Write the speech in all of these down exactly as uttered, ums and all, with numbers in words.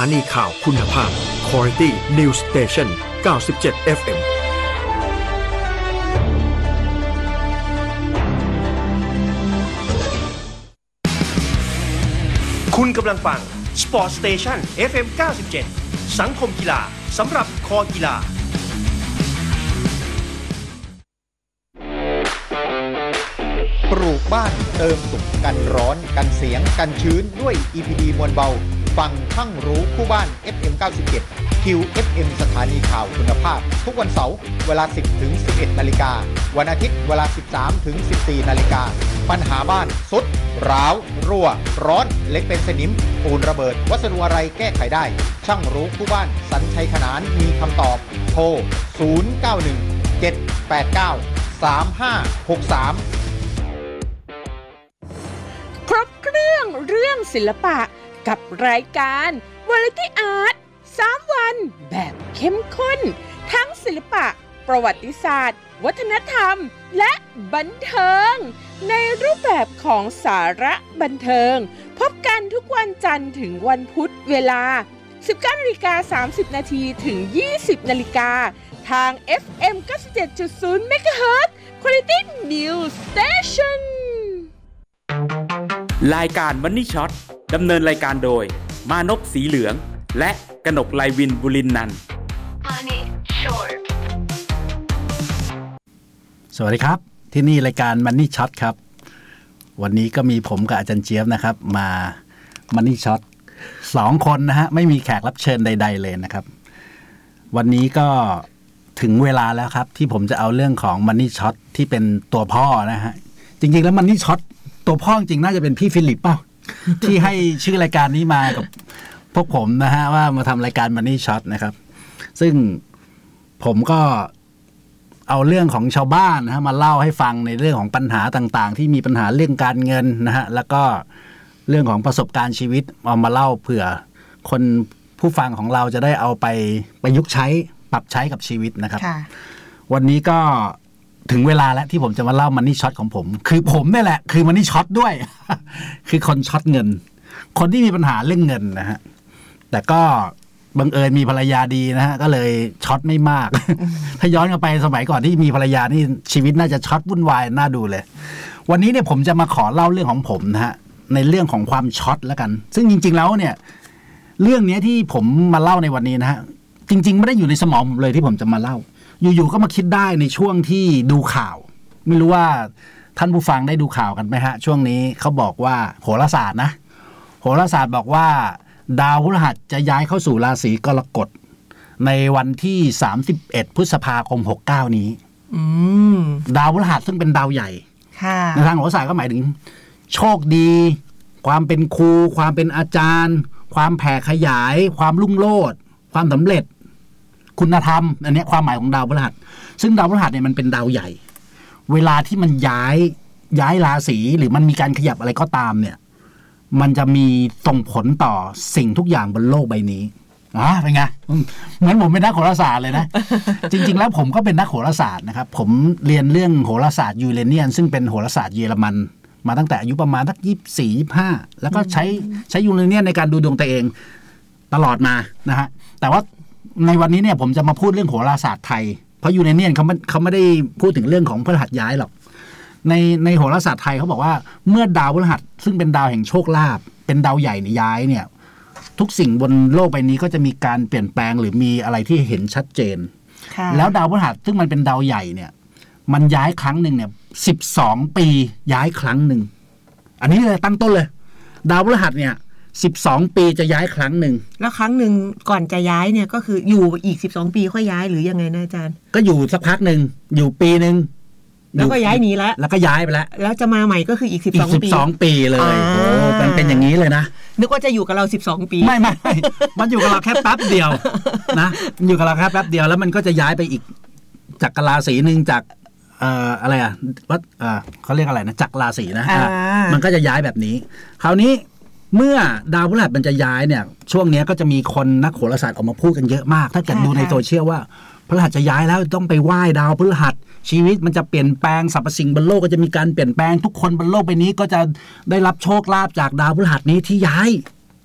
านีข่าวคุณภาพ Quality News Station เก้าสิบเจ็ด เอฟ เอ็มคุณกำลังฟัง Sport Station เอฟ เอ็ม เก้าสิบเจ็ด สังคมกีฬาสำหรับคอกีฬาปลูกบ้านเติมสุขกันร้อนกันเสียงกันชื้นด้วย อี พี ดี มวลเบาฟังช่างรู้คู่บ้าน เอฟ เอ็ม เก้าสิบเจ็ด คิว เอฟ เอ็ม สถานีข่าวคุณภาพทุกวันเสาร์เวลา สิบถึงสิบเอ็ด นาฬิกาวันอาทิตย์เวลา สิบสามถึงสิบสี่ นาฬิกาปัญหาบ้านสุดร้าวรั่วร้อนเล็กเป็นสนิมปูนระเบิดวัสดุอะไรแก้ไขได้ช่างรู้คู่บ้านสัญชัยขนานมีคำตอบโทรศูนย์ เก้า หนึ่ง เจ็ด แปด เก้า สาม ห้า หก สามครบเครื่องเรื่องศิลปะกับรายการ Variety Art สามวันแบบเข้มข้นทั้งศิลปะประวัติศาสตร์วัฒนธรรมและบันเทิงในรูปแบบของสาระบันเทิงพบกันทุกวันจันทร์ถึงวันพุธเวลา สิบเก้านาฬิกาสามสิบ นาทีถึง ยี่สิบ นาฬิกาทาง เอฟ เอ็ม เก้าสิบเจ็ดจุดศูนย์ เมกะเฮิรตซ์ Quality News Station รายการ Money Shot ดำเนินรายการโดยมานพสีเหลืองและกนกไลวินบุรินนันท์สวัสดีครับที่นี่รายการ Money Shot ครับวันนี้ก็มีผมกับอาจารย์เจี๊ยบนะครับมา Money Shot สองคนนะฮะไม่มีแขกรับเชิญใดๆเลยนะครับวันนี้ก็ถึงเวลาแล้วครับที่ผมจะเอาเรื่องของ Money Shot ที่เป็นตัวพ่อนะฮะจริงๆแล้ว Money Shotตัวพ่อจริงน่าจะเป็นพี่ฟิลิปเปล่า ที่ให้ชื่อรายการนี้มากับพวกผมนะฮะว่ามาทำรายการ Money Shot นะครับซึ่งผมก็เอาเรื่องของชาวบ้านนะฮะมาเล่าให้ฟังในเรื่องของปัญหาต่างๆที่มีปัญหาเรื่องการเงินนะฮะแล้วก็เรื่องของประสบการณ์ชีวิตเอามาเล่าเผื่อคนผู้ฟังของเราจะได้เอาไปประยุกต์ใช้ปรับใช้กับชีวิตนะครับวันนี้ก็ถึงเวลาแล้วที่ผมจะมาเล่ามันนี่ช็อตของผมคือผมนี่แหละคือมันนี่ช็อตด้วย คือคนช็อตเงินคนที่มีปัญหาเรื่องเงินนะฮะแต่ก็บังเอิญมีภรรยาดีนะฮะก็เลยช็อตไม่มาก ถ้าย้อนกลับไปสมัยก่อนที่มีภรรยานี่ชีวิตน่าจะช็อตวุ่นวายน่าดูเลยวันนี้เนี่ยผมจะมาขอเล่าเรื่องของผมนะฮะในเรื่องของความช็อตแล้วกันซึ่งจริงๆแล้วเนี่ยเรื่องนี้ที่ผมมาเล่าในวันนี้นะฮะจริงๆไม่ได้อยู่ในสมองผมเลยที่ผมจะมาเล่าอยู่ๆก็มาคิดได้ในช่วงที่ดูข่าวไม่รู้ว่าท่านผู้ฟังได้ดูข่าวกันไหมฮะช่วงนี้เขาบอกว่าโหราศาสตร์นะโหราศาสตร์บอกว่าดาวพฤหัสจะย้ายเข้าสู่ราศีกรกฎในวันที่สามสิบเอ็ดพฤษภาคมหกสิบเก้านี้ดาวพฤหัสซึ่งเป็นดาวใหญ่ในทางโหราศาสตร์ก็หมายถึงโชคดีความเป็นครูความเป็นอาจารย์ความแผ่ขยายความรุ่งโรจน์ความสำเร็จคุณธรรมอันนี้ความหมายของดาวพฤหัสซึ่งดาวพฤหัสเนี่ยมันเป็นดาวใหญ่เวลาที่มันย้ายย้ายราศีหรือมันมีการขยับอะไรก็ตามเนี่ยมันจะมีส่งผลต่อสิ่งทุกอย่างบนโลกใบนี้อ๋อเป็นไงเหมือนผมเป็นนักโหราศาสตร์เลยนะ จริงๆแล้วผมก็เป็นนักโหราศาสตร์นะครับผมเรียนเรื่องโหราศาสตร์ยูเรเนียนซึ่งเป็นโหราศาสตร์เยอรมันมาตั้งแต่อายุประมาณสักยี่สิบสี่ ยี่สิบห้าแล้วก็ใช้ใช้ยูเรเนียนในการดูดวงตัวเองตลอดมานะฮะแต่ว่าในวันนี้เนี่ยผมจะมาพูดเรื่องโหราศาสตร์ไทยเพราะยูเรเนียนเขาไม่เขาไม่ได้พูดถึงเรื่องของพฤหัสย้ายหรอกในในโหราศาสตร์ไทยเขาบอกว่าเมื่อดาวพฤหัสซึ่งเป็นดาวแห่งโชคลาภเป็นดาวใหญ่ในย้ายเนี่ยทุกสิ่งบนโลกใบนี้ก็จะมีการเปลี่ยนแปลงหรือมีอะไรที่เห็นชัดเจนแล้วดาวพฤหัสซึ่งมันเป็นดาวใหญ่เนี่ยมันย้ายครั้งหนึ่งเนี่ยสิบสองปีย้ายครั้งหนึ่งอันนี้เลยตั้งต้นเลยดาวพฤหัสเนี่ยสิบสองปีจะย้ายครั้งหนึ่งแล้วครั้งหนึ่งก่อนจะย้ายเนี่ยก็คืออยู่อีกสิบสองปีค่อยย้ายหรือยังไงนะอาจารย์ก็อยู่สักพักหนึ่งอยู่ปีนึงแล้วก็ย้ายหนีแล้วแล้วก็ย้ายไปแล้วแล้วจะมาใหม่ก็คืออีกสิบสองปีอีกสิบสองปีเลยโอ้มันเป็นอย่างนี้เลยนะนึกว่าจะอยู่กับเราสิบสองปีไม่ไม่มันอยู่กับเราแค่แป๊บเดียวนะอยู่กับเราแค่แป๊บเดียวแล้วมันก็จะย้ายไปอีกจากราศีนึงจากเอ่ออะไรอ่ะวัดเอ่อเขาเรียกอะไรนะจากราศีนะมันก็จะย้ายแบบนี้คราวนี้เมื่อดาวพฤหัสมันจะย้ายเนี่ยช่วงนี้ก็จะมีคนนักโหราศาสตร์ออกมาพูดกันเยอะมากถ้าเกิดดูในโซเชียลว่าพฤหัสจะย้ายแล้วต้องไปไหว้ดาวพฤหัสชีวิตมันจะเปลี่ยนแปลงสรรพสิ่งบนโลกก็จะมีการเปลี่ยนแปลงทุกคนบนโลกใบนี้ก็จะได้รับโชคลาภจากดาวพฤหัสนี้ที่ย้าย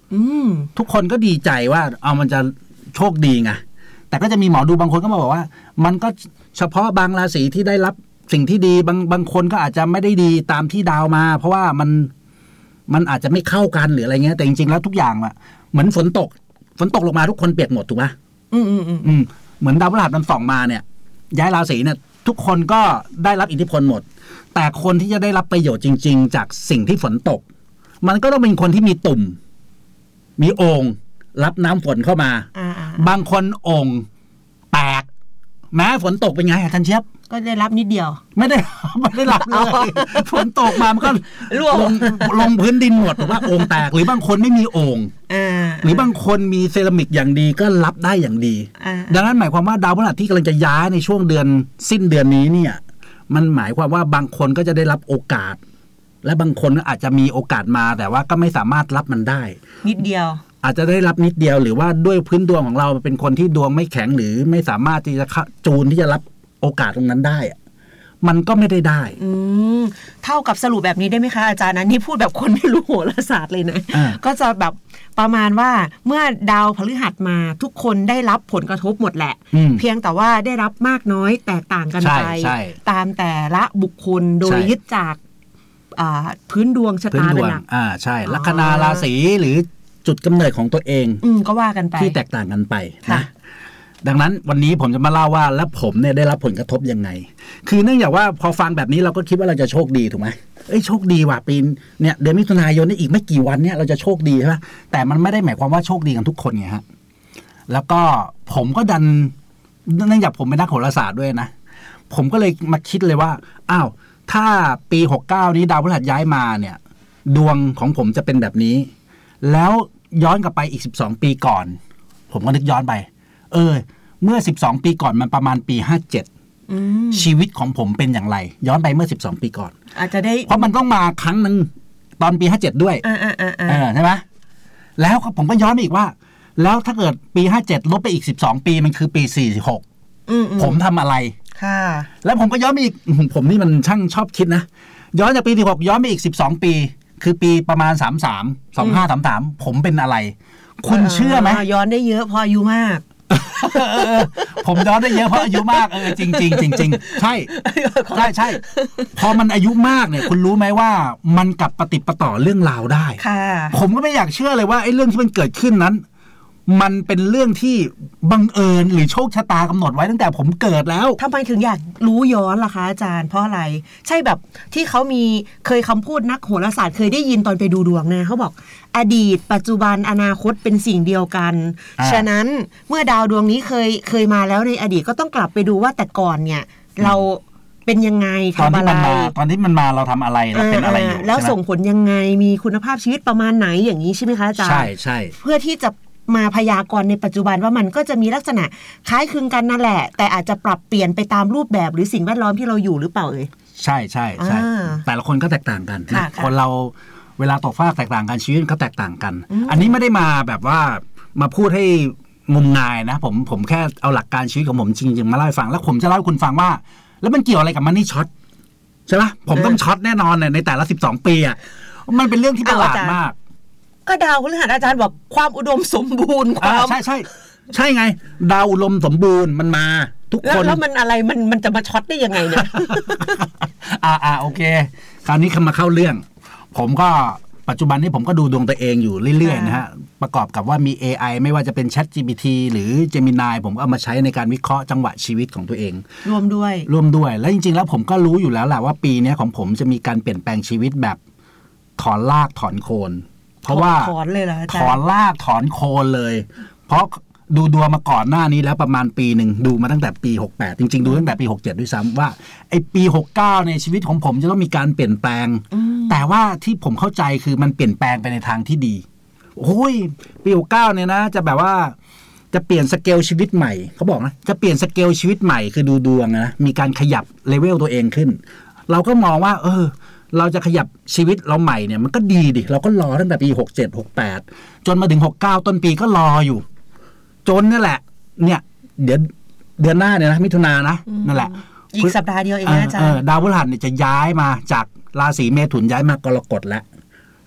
อืมทุกคนก็ดีใจว่าเอามันจะโชคดีไงแต่ก็จะมีหมอดูบางคนก็มาบอกว่ามันก็เฉพาะบางราศีที่ได้รับสิ่งที่ดีบางบางคนก็อาจจะไม่ได้ดีตามที่ดาวมาเพราะว่ามันมันอาจจะไม่เข้ากันหรืออะไรเงี้ยแต่จริงๆแล้วทุกอย่างอะเหมือนฝนตกฝนตกลงมาทุกคนเปียกหมดถูกไหมอืมอืมอืมอืมเหมือนดาวพฤหัสมันส่องมาเนี่ยย้ายราศีเนี่ยทุกคนก็ได้รับอิทธิพลหมดแต่คนที่จะได้รับประโยชน์จริงๆจากสิ่งที่ฝนตกมันก็ต้องเป็นคนที่มีตุ่มมีโอ่งรับน้ำฝนเข้ามาบางคนโอ่งแตกแม้ฝนตกเป็นไงท่านเชียบก็ได้รับนิดเดียวไม่ได้ไม่ได้รับเลยฝนตกมามันก็ลงลงพื้นดินหมดถูกป่ะโอ่งแตกหรือบางคนไม่มีโอ่งหรือบางคนมีเซรามิกอย่างดีก็รับได้อย่างดีดังนั้นหมายความว่าดาวพฤหัสที่กำลังจะย้ายในช่วงเดือนสิ้นเดือนนี้เนี่ยมันหมายความว่าบางคนก็จะได้รับโอกาสและบางคนก็อาจจะมีโอกาสมาแต่ว่าก็ไม่สามารถรับมันได้นิดเดียวอาจจะได้รับนิดเดียวหรือว่าด้วยพื้นดวงของเราเป็นคนที่ดวงไม่แข็งหรือไม่สามารถที่จะจูนที่จะรับโอกาสตรงนั้นได้มันก็ไม่ได้ได้อืมเท่ากับสรุปแบบนี้ได้ไหมคะอาจารย์นะนี่พูดแบบคนไม่รู้โหราศาสตร์เลยนะก็จะแบบประมาณว่าเมื่อดาวพฤหัสมาทุกคนได้รับผลกระทบหมดแหละเพียงแต่ว่าได้รับมากน้อยแตกต่างกันไปตามแต่ละบุคคลโดยยึดจากพื้นดวงชะตาเป็นหลักอ่าใช่ลัคนาราศีหรือจุดกำเนิดของตัวเองอืมก็ว่ากันไปที่แตกต่างกันไปนะดังนั้นวันนี้ผมจะมาเล่าว่าแล้วผมเนี่ยได้รับผลกระทบยังไงคือเนื่องจากว่าพอฟังแบบนี้เราก็คิดว่าเราจะโชคดีถูกไหมเอ้ยโชคดีว่ะปีเนี่ยเดือนมิถุนายนนี่อีกไม่กี่วันเนี่ยเราจะโชคดีใช่ไหมแต่มันไม่ได้หมายความว่าโชคดีกันทุกคนไงฮะแล้วก็ผมก็ดันเนื่องจากผมเป็นนักโหราศาสตร์ด้วยนะผมก็เลยมาคิดเลยว่าอ้าวถ้าปีหกสิบเก้านี้ดาวพฤหัสย้ายมาเนี่ยดวงของผมจะเป็นแบบนี้แล้วย้อนกลับไปอีกสิบสองปีก่อนผมก็นึกย้อนไปเออเมื่อสิบสองปีก่อนมันประมาณปีห้าสิบเจ็ดชีวิตของผมเป็นอย่างไรย้อนไปเมื่อสิบสองปีก่อนอาจจะได้เพราะมันต้องมาครั้งนึงตอนปีห้าสิบเจ็ดด้วยอ่าๆๆเออใช่มั้ยแล้วผมก็ย้อนไปอีกว่าแล้วถ้าเกิดปีห้าสิบเจ็ดลบไปอีกสิบสองปีมันคือปีสี่สิบหกอืมผมทำอะไรค่ะแล้วผมก็ย้อนไปอีกผมนี่มันช่างชอบคิดนะย้อนจากปีสิบหกย้อนไปอีกสิบสองปีคือปีประมาณสามสิบสาม สองพันห้าร้อยสามสิบสามผมเป็นอะไรคุณเชื่อไหมย้อนได้เยอะพออายุมากผมย้อนได้เยอะเพราะอายุมากเออจริงจริงจริงจริงใช่ใช่ใช่พอมันอายุมากเนี่ยคุณรู้ไหมว่ามันกลับปฏิปต่อเรื่องราวได้ผมก็ไม่อยากเชื่อเลยว่าไอ้เรื่องที่มันเกิดขึ้นนั้นมันเป็นเรื่องที่บังเอิญหรือโชคชะตากำหนดไว้ตั้งแต่ผมเกิดแล้วทำไมถึงอยากรู้ย้อนล่ะคะอาจารย์เพราะอะไรใช่แบบที่เขามีเคยคำพูดนักโหราศาสตร์เคยได้ยินตอนไปดูดวงนะเขาบอกอดีตปัจจุบันอนาคตเป็นสิ่งเดียวกันฉะนั้นเมื่อดาวดวงนี้เคยเคยมาแล้วในอดีตก็ต้องกลับไปดูว่าแต่ก่อนเนี่ยเราเป็นยังไงทำอะไรตอนที่มันมาเราทำอะไรเราเป็นอะไรอยู่แล้วส่งผลยังไงมีคุณภาพชีวิตประมาณไหนอย่างนี้ใช่ไหมคะอาจารย์ใช่ใช่เพื่อที่จะมาพยากรณ์ในปัจจุบันว่ามันก็จะมีลักษณะคล้ายคลึงกันนั่นแหละแต่อาจจะปรับเปลี่ยนไปตามรูปแบบหรือสิ่งแวดล้อมที่เราอยู่หรือเปล่าเอ่ยใช่ใช่ใช่แต่ละคนก็แตกต่างกันนะคนเราเวลาตกฟากแตกต่างกันชีวิตก็แตกต่างกันอันนี้ไม่ได้มาแบบว่ามาพูดให้งมงายนะผมผมแค่เอาหลักการชีวิตของผมจริงๆมาเล่าให้ฟังแล้วผมจะเล่าให้คุณฟังว่าแล้วมันเกี่ยวอะไรกับมันนี่ช็อตใช่ไหมผมต้องช็อตแน่นอนในแต่ละสิบสองปีอ่ะมันเป็นเรื่องที่ประหลาดมากก็ดาวพฤหัสอาจารย์บอกความอุดมสมบูรณ์ความใช่ใช่ใช่ไงดาวอุดมสมบูรณ์มันมาทุกคนแล้วมันอะไรมันมันจะมาช็อตได้ยังไงเนี่ยอ่าอ่าโอเคคราวนี้เข้ามาเข้าเรื่องผมก็ปัจจุบันนี้ผมก็ดูดวงตัวเองอยู่เรื่อยๆนะฮะประกอบกับว่ามี เอ ไอ ไม่ว่าจะเป็น ChatGPT หรือ Gemini ผมก็เอามาใช้ในการวิเคราะห์จังหวะชีวิตของตัวเองรวมด้วยรวมด้วยแล้วจริงๆแล้วผมก็รู้อยู่แล้วแหละว่าปีนี้ของผมจะมีการเปลี่ยนแปลงชีวิตแบบถอนรากถอนโคนเพราะว่าถอนเลยเหรอถอนรากถอนโคนเลยเพราะดูดวงมาก่อนหน้านี้แล้วประมาณปีหนึ่งดูมาตั้งแต่ปีหกสิบแปดจริงๆดูตั้งแต่ปีหกสิบเจ็ดด้วยซ้ำว่าไอ้ปีหกสิบเก้าในชีวิตของผมจะต้องมีการเปลี่ยนแปลงแต่ว่าที่ผมเข้าใจคือมันเปลี่ยนแปลงไปในทางที่ดีโอ้ยปีหกสิบเก้าเนี่ยนะจะแบบว่าจะเปลี่ยนสเกลชีวิตใหม่เขาบอกนะจะเปลี่ยนสเกลชีวิตใหม่คือดูดวงนะมีการขยับเลเวลตัวเองขึ้นเราก็มองว่าเออเราจะขยับชีวิตเราใหม่เนี่ยมันก็ดีดิเราก็รอตั้งแต่ปีหกสิบเจ็ด หกสิบแปดจนมาถึงหกสิบเก้าต้นปีก็รออยู่จนนั่นแหละเนี่ยเดี๋ยวเดือนหน้าเนี่ยนะมิถุนายนนะนั่นแหละอีกสัปดาห์เดียวเองนะอาจารย์ดาวพฤหัสเนี่ยจะย้ายมาจากราศีเมถุนย้ายมากรกฎแล้ว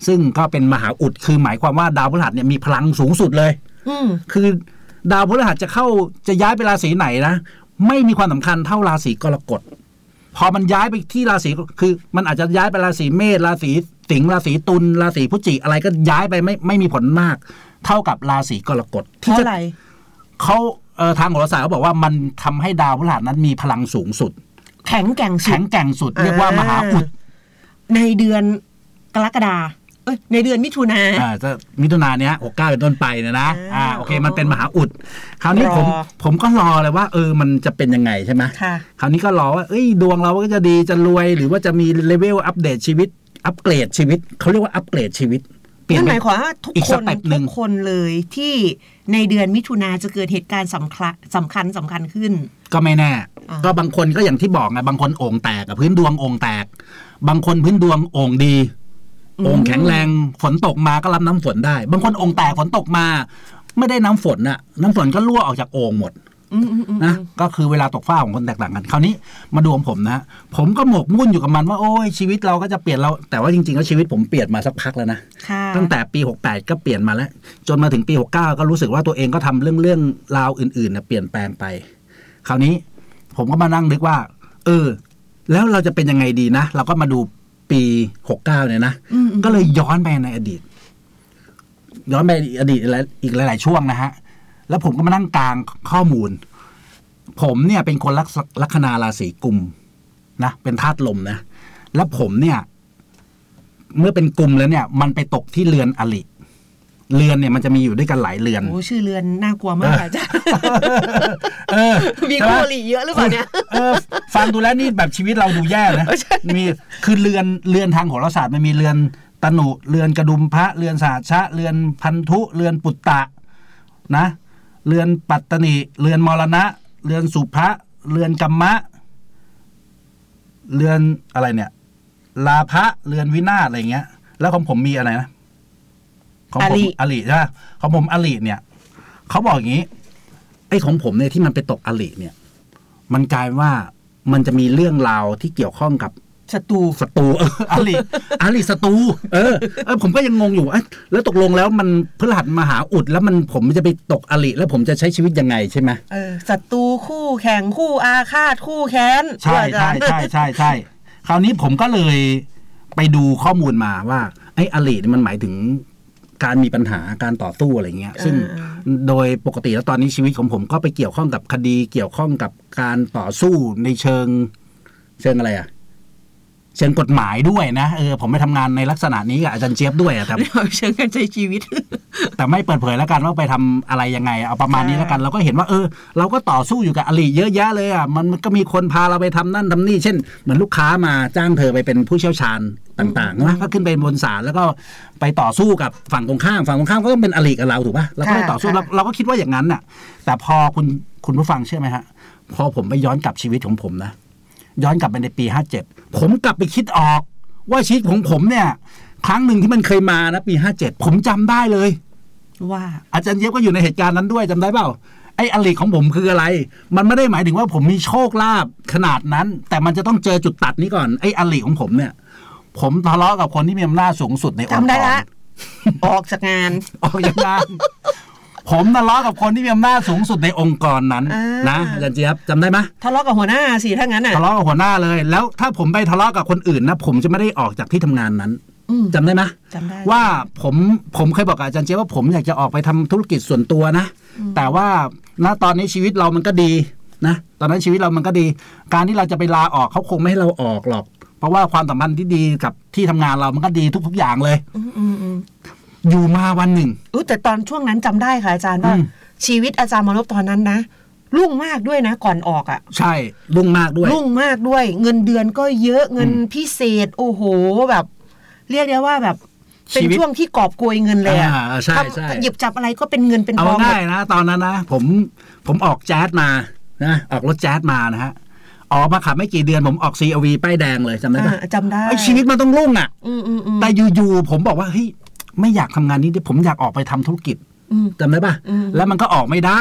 ซึ่งก็เป็นมหาอุดคือหมายความว่าดาวพฤหัสเนี่ยมีพลังสูงสุดเลยคือดาวพฤหัสจะเข้าจะย้ายไปราศีไหนนะไม่มีความสำคัญเท่าราศีกรกฎพอมันย้ายไปที่ราศีคือมันอาจจะย้ายไปราศีเมษราศีสิงห์ราศีตุลราศีพฤศจิอะไรก็ย้ายไปไม่ไม่มีผลมากเท่ากับราศีกรกฎที่จะเขาเอ่อทางโหราศาสตร์เขาบอกว่ามันทำให้ดาวพฤหัสนั้นมีพลังสูงสุดแข็งแกร่งสุดแข็งแกร่งสุดเรียกว่ามหาอุดในเดือนกรกฎาเอ้ยในเดือนมิถุนาอ่าจะมิถุนาเนี้ยหกสิบเก้าเป็นต้นไปเนี่ยนะอ่าโอเคมันเป็นมหาอุดคราวนี้ผมผมก็รอเลยว่าเออมันจะเป็นยังไงใช่ไหมค่ะคราวนี้ก็รอว่าเอ้ยดวงเราก็จะดีจะรวยหรือว่าจะมีเลเวลอัปเดตชีวิตอัปเกรดชีวิตเขาเรียกว่าอัปเกรดชีวิตนั่นหมายความว่าทุกคนทุกคนเลยที่ในเดือนมิถุนาจะเกิดเหตุการณ์สำคัญสำคัญสำคัญขึ้นก็ไม่แน่ก็บางคนก็อย่างที่บอกไงบางคนโอ่งแตกพื้นดวงโอ่งแตกบางคนพื้นดวงโอ่งดีโอ่งแข็งแรงฝนตกมาก็รับน้ำฝนได้บางคนโอ่งแตกฝนตกมาไม่ได้น้ำฝนน่ะน้ำฝนก็รั่วออกจากโอ่งหมดนะก็คือเวลาตกฟ้าของคนแตกต่างกันคราวนี้มาดูของผมนะผมก็หมกมุ่นอยู่กับมันว่าโอ้ยชีวิตเราก็จะเปลี่ยนเราแต่ว่าจริงๆแล้วชีวิตผมเปลี่ยนมาสักพักแล้วนะตั้งแต่ปีหกสิบแปดก็เปลี่ยนมาแล้วจนมาถึงปีหกสิบเก้าก็รู้สึกว่าตัวเองก็ทำเรื่องเรื่องราวอื่นๆนะเปลี่ยนแปลงไปคราวนี้ผมก็มานั่งนึกว่าเออแล้วเราจะเป็นยังไงดีนะเราก็มาดูปีหกสิบเก้าเนี่ยนะก็เลยย้อนไปในอดีตย้อนไปอดีตอีกหลายๆช่วงนะฮะแล้วผมก็มานั่งกลางข้อมูลผมเนี่ยเป็นคนลักลัคนาราศีกุมนะเป็นธาตุลมนะแล้วผมเนี่ยเมื่อเป็นกุมแล้วเนี่ยมันไปตกที่เรือนอริเรือนเนี่ยมันจะมีอยู่ด้วยกันหลายเรือนโอ้ชื่อเรือนน่ากลัวมากอาจารย์มีคู่อริเยอะหรือเปล่าเนี่ยฟังดูแล้วนี่แบบชีวิตเราดูแย่นะมีคือเรือนเรือนทางโหราศาสตร์มันมีเรือนตนุเรือนกระดุมพระเรือนสาชะเรือนพันธุเรือนปุตตะนะเรือนปัตตนิเรือนมรณะเรือนสุภะเรือนกัมมะเรือนอะไรเนี่ยลาภะเรือนวินาศอะไรเงี้ยแล้วของผมมีอะไรนะของผมอริใช่ไหมของผมอริเนี่ยเขาบอกอย่างนี้ไอ้ของผมเนี่ยที่มันไปตกอริเนี่ยมันกลายว่ามันจะมีเรื่องราวที่เกี่ยวข้องกับศัตรูศัตรูเอออริอริศัตรูเออเออผมก็ยังงงอยู่เอ้แล้วตกลงแล้วมันพฤหัสมหาอุดแล้วมันผมจะไปตกอริแล้วผมจะใช้ชีวิตยังไงใช่ไหมเออศัตรูคู่แข่งคู่อาฆาตคู่แค้นใช่ใช่ใช่ใช่ใช่คราวนี้ผมก็เลยไปดูข้อมูลมาว่าไอ้อรินี่มันหมายถึงการมีปัญหาการต่อสู้อะไรเงี้ยซึ่งโดยปกติแล้วตอนนี้ชีวิตของผมก็ไปเกี่ยวข้องกับคดีเกี่ยวข้องกับการต่อสู้ในเชิงเชิงอะไรอะเชิงกฎหมายด้วยนะเออผมไปทำงานในลักษณะนี้กับอาจารย์เจี๊ยบด้วยอะแต่เชิงการใช้ชีวิตแต่ไม่เปิดเผยแล้วกันว่าไปทำอะไรยังไงเอาประมาณนี้แล้วกันเราก็เห็นว่าเออเราก็ต่อสู้อยู่กับอริเยอะแยะเลยอ่ะมันก็มีคนพาเราไปทำนั่นทำนี่เช่นเหมือนลูกค้ามาจ้างเธอไปเป็นผู้เชี่ยวชาญต่างๆนะก็ขึ้นไปบนศาลแล้วก็ไปต่อสู้กับฝั่งตรงข้ามฝั่งตรงข้ามก็ต้องเป็นอริกับเราถูกป่ะเราก็ไปต่อสู้เราเราก็คิดว่าอย่างนั้นน่ะแต่พอคุณคุณผู้ฟังเชื่อไหมฮะพอผมไปย้อนกลับชีวิตของผมนะย้อนกลับไปในปีห้าเจ็ดผมกลับไปคิดออกว่าชีวิตของผมเนี่ยครั้งหนึ่งที่มันเคยมานะปีห้าเจ็ดผมจำได้เลยว่าอาจารย์เจี๊ยบก็อยู่ในเหตุการณ์นั้นด้วยจำได้เปล่าไอ้อริของผมคืออะไรมันไม่ได้หมายถึงว่าผมมีโชคลาภขนาดนั้นแต่มันจะต้องเจอจุดตัดนี้ก่อนไอ้อริของผมเนี่ยผมทะเลาะกับคนที่มีอำนาจสูงสุดในองค์กรจำได้ละออกจากงานออกจากงานผมทะเลาะกับคนที่มีอำนาจสูงสุดในองค์กรนั้นนะอาจารย์เจี๊ยบจำได้ไหมทะเลาะกับหัวหน้าสิถ้างั้นน่ะทะเลาะกับหัวหน้าเลยแล้วถ้าผมไปทะเลาะกับคนอื่นนะผมจะไม่ได้ออกจากที่ทำงานนั้นจำได้ไหมจำได้ว่าผมผมเคยบอกกับอาจารย์เจี๊ยบว่าผมอยากจะออกไปทำธุรกิจส่วนตัวนะแต่ว่าณตอนนี้ชีวิตเรามันก็ดีนะตอนนั้นชีวิตเรามันก็ดีการที่เราจะไปลาออกเขาคงไม่ให้เราออกหรอกเพราะว่าความสัมพันธ์ที่ดีกับที่ทำงานเรามันก็ดีทุกๆอย่างเลยอยู่มาวันหนึ่งอุ๊ยแต่ตอนช่วงนั้นจำได้ค่ะอาจารย์ว่าชีวิตอาจารย์มานพตอนนั้นนะรุ่งมากด้วยนะก่อนออกอ่ะใช่รุ่งมากด้วยรุ่งมากด้วยเงินเดือนก็เยอะเงินพิเศษโอ้โหแบบเรียกได้ว่าแบบเป็นช่วงที่กอบโกยเงินเลยอ่ะใช่ใช่หยิบจับอะไรก็เป็นเงินเป็นทองเอาง่ายนะตอนนั้นนะผมผมออกแจ๊สมานะออกรถแจ๊สมานะฮะออกมาขับไม่กี่เดือนผมออก ซี อาร์ วี ป้ายแดงเลยจำได้ปะจำได้ไอ้ชีวิตมันต้องรุ่งอ่ะแต่อยู่ๆผมบอกว่าเฮ้ยไม่อยากทำงานนี้ผมอยากออกไปทำธุรกิจจำได้ปะแล้วมันก็ออกไม่ได้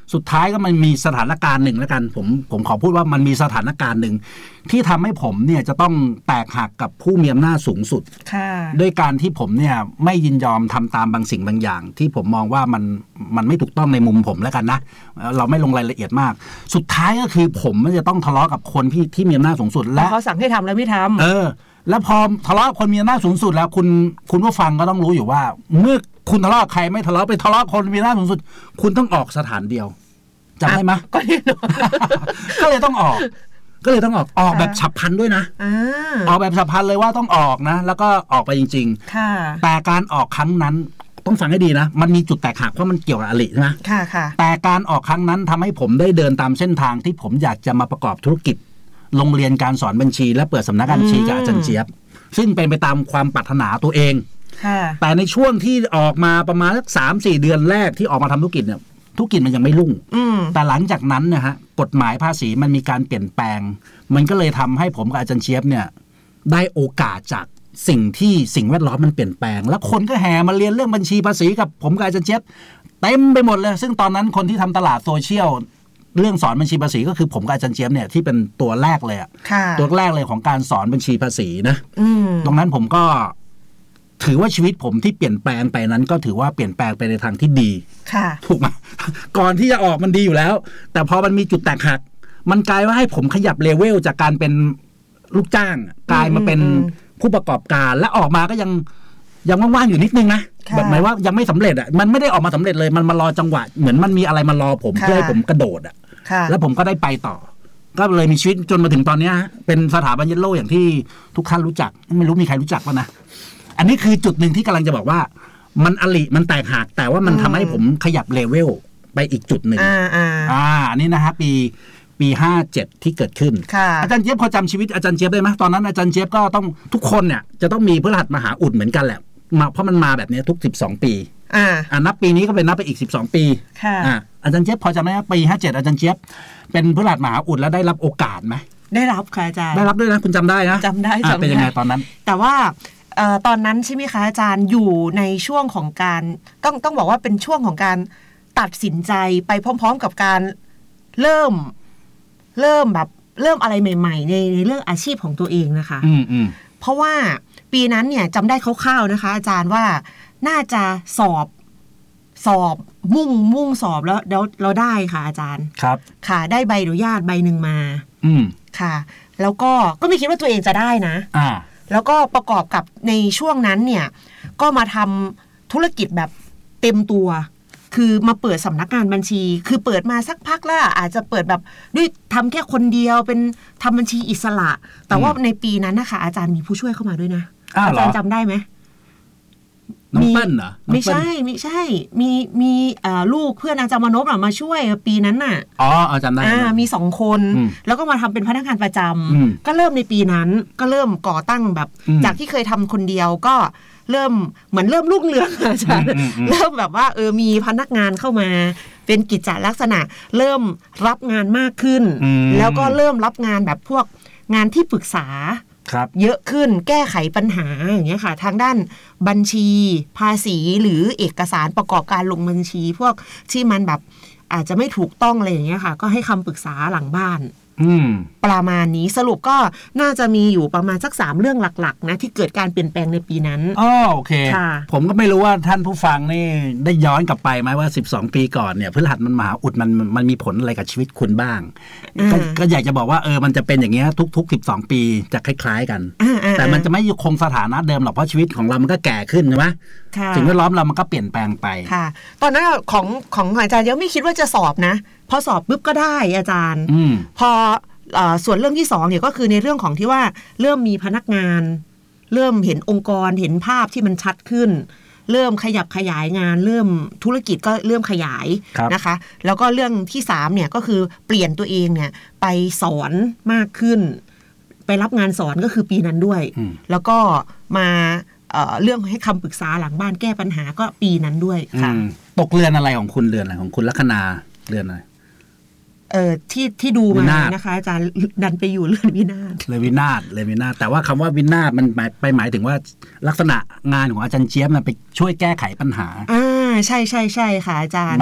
สุดท้ายก็มันมีสถานการณ์หนึ่งแล้วกันผมผมขอพูดว่ามันมีสถานการณ์หนึ่งที่ทำให้ผมเนี่ยจะต้องแตกหักกับผู้มีอำนาจสูงสุดด้วยการที่ผมเนี่ยไม่ยินยอมทำตามบางสิ่งบางอย่างที่ผมมองว่ามันมันไม่ถูกต้องในมุมผมแล้วกันนะเราไม่ลงรายละเอียดมากสุดท้ายก็คือผมมันจะต้องทะเลาะกับคนที่ที่มีอำนาจสูงสุดและเขาสั่งให้ทำแล้วไม่ทำเออแล้วพอทะเลาะคนมีอำนาจสูงสุดแล้วคุณคุณผู้ฟังก็ต้องรู้อยู่ว่าเมื่อคุณทะเลาะใครไม่ทะเลาะไปทะเลาะคนมีอำนาจสูงสุดคุณต้องออกสถานเดียวจำได้ไหมก็แน่นอนก็เลยต้องออกก็เลยต้องออกออกแบบฉับพลันด้วยนะออกแบบฉับพลันเลยว่าต้องออกนะแล้วก็ออกไปจริงๆแต่การออกครั้งนั้นต้องฟังให้ดีนะมันมีจุดแตกหักเพราะมันเกี่ยวกับอลิใช่ไหมแต่การออกครั้งนั้นทำให้ผมได้เดินตามเส้นทางที่ผมอยากจะมาประกอบธุรกิจโรงเรียนการสอนบัญชีและเปิดสำนักงานบัญชีกับอาจารย์เจี๊ยบซึ่งเป็นไปตามความปรารถนาตัวเองแต่ในช่วงที่ออกมาประมาณสักสามสี่เดือนแรกที่ออกมาทำธุรกิจเนี่ยธุรกิจมันยังไม่รุ่งแต่หลังจากนั้นนะฮะกฎหมายภาษีมันมีการเปลี่ยนแปลงมันก็เลยทำให้ผมกับอาจารย์เจี๊ยบเนี่ยได้โอกาสจากสิ่งที่สิ่งแวดล้อมมันเปลี่ยนแปลงแล้วคนก็แห่มาเรียนเรื่องบัญชีภาษีกับผมกับอาจารย์เจี๊ยบเต็มไปหมดเลยซึ่งตอนนั้นคนที่ทำตลาดโซเชียลเรื่องสอนบัญชีภาษีก็คือผมกับอาจารย์เจี๊ยบเนี่ยที่เป็นตัวแรกเลยอะตัวแรกเลยของการสอนบัญชีภาษีนะตรงนั้นผมก็ถือว่าชีวิตผมที่เปลี่ยนแปลงไปนั้นก็ถือว่าเปลี่ยนแปลงไปในทางที่ดีถูกไหมก่อนที่จะออกมันดีอยู่แล้วแต่พอมันมีจุดแตกหักมันกลายว่าให้ผมขยับเลเวลจากการเป็นลูกจ้างกลายมาเป็นผู้ประกอบการและออกมาก็ยังยังว่างๆอยู่นิดนึงนะแบบหมายว่ายังไม่สำเร็จอ่ะมันไม่ได้ออกมาสำเร็จเลยมันมารอจังหวะเหมือนมันมีอะไรมารอผมเพื่อให้ผมกระโดดอ่ะแล้วผมก็ได้ไปต่อก็เลยมีชีวิตจนมาถึงตอนนี้เป็นสถาบันเยลโล่อย่างที่ทุกท่านรู้จักไม่รู้มีใครรู้จักป่ะนะอันนี้คือจุดหนึ่งที่กำลังจะบอกว่ามันอลิมันแตกหักแต่ว่ามันทำให้ผมขยับเลเวลไปอีกจุดหนึ่งอ่าอ่าอันนี้นะฮะปีปีห้าเจ็ดที่เกิดขึ้นอาจารย์เจี๊ยบพอจำชีวิตอาจารย์เจี๊ยบได้ไหมตอนนั้นอาจารย์เจี๊ยบก็ต้องทุกคนเนี่ยจะต้องมีพฤหัสมหาอุดเหมือนกันแหละมาเพราะมันมาแบบนี้ทุกสิบสองปีอ่าอ่านับปีนี้ก็เป็นนับไปอีกสิบสองปีค่ะอ่าอาจารย์เจี๊ยบพอจำได้ไหมปีห้าเจ็ดอาจารย์เจี๊ยบเป็นพฤหัสมหาอุดแล้วได้รับโอกาสไหมได้รับค่ะอาจารย์ได้รับด้วยนะคุณจำได้นะจำได้จำได้เป็นยังไงตอนนั้นแต่ว่าตอนนั้นใช่ไหมคะอาจารย์อยู่ในช่วงของการต้องต้องบอกว่าเป็นช่วงของการตัดสินใจไปพร้อมๆกับการเริ่มเริ่มแบบเริ่มอะไรใหม่ๆในในเรื่องอาชีพของตัวเองนะคะเพราะว่าปีนั้นเนี่ยจำได้คร่าวๆนะคะอาจารย์ว่าน่าจะสอบสอบมุ่งมุ่งสอบแล้วแล้วเราได้ค่ะอาจารย์ครับค่ะได้ใบอนุญาตใบหนึ่งมาอืมค่ะแล้วก็ก็ไม่คิดว่าตัวเองจะได้นะอ่าแล้วก็ประกอบกับในช่วงนั้นเนี่ยก็มาทำธุรกิจแบบเต็มตัวคือมาเปิดสำนักงานบัญชีคือเปิดมาสักพักแล้วอาจจะเปิดแบบด้วยทำแค่คนเดียวเป็นทำบัญชีอิสระแต่ว่าในปีนั้นนะคะอาจารย์มีผู้ช่วยเข้ามาด้วยนะอ, อาจารย์จำได้ไหมน้องเปิ้ลเหรอไม่ใช่ไม่ใช่มีมีลูกเพื่อนอาจารย์มนพมาช่วยปีนั้นน่ะอ๋ออาจารย์ได้มีสองคนแล้วก็มาทำเป็นพนักงานประจำก็เริ่มในปีนั้นก็เริ่มก่อตั้งแบบจากที่เคยทำคนเดียวก็เริ่มเหมือนเริ่มรุ่งเรืองอาจารย์เริ่มแบบว่าเออมีพนักงานเข้ามาเป็นกิจจลักษณะเริ่มรับงานมากขึ้นแล้วก็เริ่มรับงานแบบพวกงานที่ปรึกษาเยอะขึ้นแก้ไขปัญหาอย่างเงี้ยค่ะทางด้านบัญชีภาษีหรือเอกสารประกอบการลงบัญชีพวกที่มันแบบอาจจะไม่ถูกต้องอะไรอย่างเงี้ยค่ะก็ให้คำปรึกษาหลังบ้านประมาณนี้สรุปก็น่าจะมีอยู่ประมาณสักสามเรื่องหลักๆนะที่เกิดการเปลี่ยนแปลงในปีนั้นอ๋อโอเคผมก็ไม่รู้ว่าท่านผู้ฟังนี่ได้ย้อนกลับไปไหมว่าสิบสองปีก่อนเนี่ยพฤหัสมันมหาอุดมันมันมีผลอะไรกับชีวิตคุณบ้างก ก็อยากจะบอกว่าเออมันจะเป็นอย่างเงี้ยทุกๆสิบสองปีจะคล้ายๆกันแต่มันจะไม่คงสถานะเดิมหรอกเพราะชีวิตของเรามันก็แก่ขึ้นใช่ไหมสิ่งแวดล้อมเรามันก็เปลี่ยนแปลงไปค่ะตอนนั้นของของอาจารย์ยังไม่คิดว่าจะสอบนะพอสอบปุ๊บก็ได้อาจารย์พอส่วนเรื่องที่สองเนี่ยก็คือในเรื่องของที่ว่าเริ่มมีพนักงานเริ่มเห็นองค์กรเห็นภาพที่มันชัดขึ้นเริ่มขยับขยายงานเริ่มธุรกิจก็เริ่มขยายนะคะแล้วก็เรื่องที่สามเนี่ยก็คือเปลี่ยนตัวเองเนี่ยไปสอนมากขึ้นไปรับงานสอนก็คือปีนั้นด้วยแล้วก็มาเอ่อเรื่องให้คำปรึกษาหลังบ้านแก้ปัญหาก็ปีนั้นด้วยค่ะตกเรือนอะไรของคุณเรือนอะไรของคุณลัคนาเรือนอะไรเอ่อที่ที่ดูมานะคะอาจารย์ดันไปอยู่เรือนวินาศเรือนวินาศเรือนวินาศแต่ว่าคำว่าวินาศมันหมายไปหมายถึงว่าลักษณะงานของอาจารย์เจี๊ยบมันไปช่วยแก้ไขปัญหาอ่าใช่ใช่ใช่ค่ะอาจารย์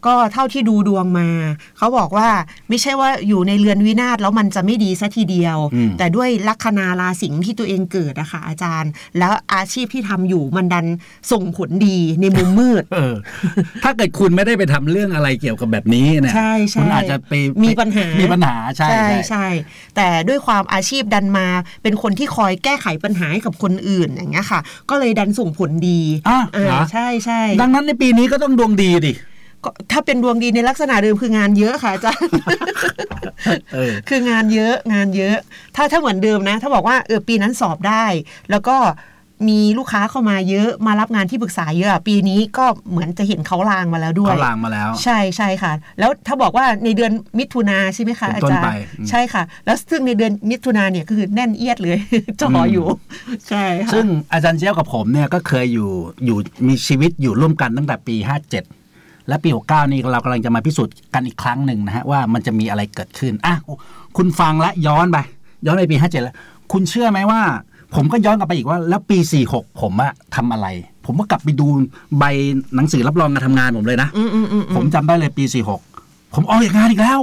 ก็เท่าที่ดูดวงมาเขาบอกว่าไม่ใช่ว่าอยู่ในเรือนวินาศแล้วมันจะไม่ดีซะทีเดียวแต่ด้วยลัคนาราศีที่ตัวเองเกิดนะคะอาจารย์แล้วอาชีพที่ทำอยู่มันดันส่งผลดีในมุมมืดเออถ้าเกิดคุณไม่ได้ไปทำเรื่องอะไรเกี่ยวกับแบบนี้เนี่ยคุณอาจจะไปมีปัญหามีปัญหาใช่ใช่ใช่แต่ด้วยความอาชีพดันมาเป็นคนที่คอยแก้ไขปัญหาให้กับคนอื่นอย่างเงี้ยค่ะก็เลยดันส่งผลดีอ่าใช่ใช่ดังนั้นในปีนี้ก็ต้องดวงดีดิถ้าเป็นดวงดีในลักษณะเดิมคืองานเยอะค่ะอาจารย์ คืองานเยอะงานเยอะถ้าถ้าเหมือนเดิมนะถ้าบอกว่าเออปีนั้นสอบได้แล้วก็มีลูกค้าเข้ามาเยอะมารับงานที่ปรึกษาเยอะปีนี้ก็เหมือนจะเห็นเขาลางมาแล้วด้วยเขาลางมาแล้วใช่ใช่ค่ะแล้วถ้าบอกว่าในเดือนมิถุนาใช่ไหมคะอาจารย์ใช่ค่ะแล้วซึ่งในเดือนมิถุนาเนี่ยคือแน่นเอียดเลยจ่ออยู่ใช่ค่ะซึ่งอาจารย์เจี๊ยบกับผมเนี่ยก็เคยอยู่อยู่มีชีวิตอยู่ร่วมกันตั้งแต่ปีห้าเจ็ดและปีหกสิบเก้านี่เรากำลังจะมาพิสูจน์กันอีกครั้งหนึ่งนะฮะว่ามันจะมีอะไรเกิดขึ้นอ่ะคุณฟังและย้อนไปย้อนไปปีห้าเจ็ดแล้วคุณเชื่อไหมว่าผมก็ย้อนกลับไปอีกว่าแล้วปีสี่สิบหกผมอะทำอะไรผมก็กลับไปดูใบหนังสือรับรองการทำงานผมเลยนะผมจำได้เลยปีสี่สิบหกผมออกจากงานอีกแล้ว